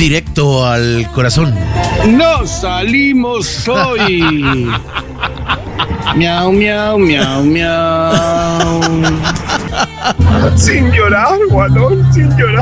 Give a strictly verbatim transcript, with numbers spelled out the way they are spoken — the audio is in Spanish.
directo al corazón. No salimos hoy. Miau, miau, miau, miau. Sin llorar, Gualón, sin llorar.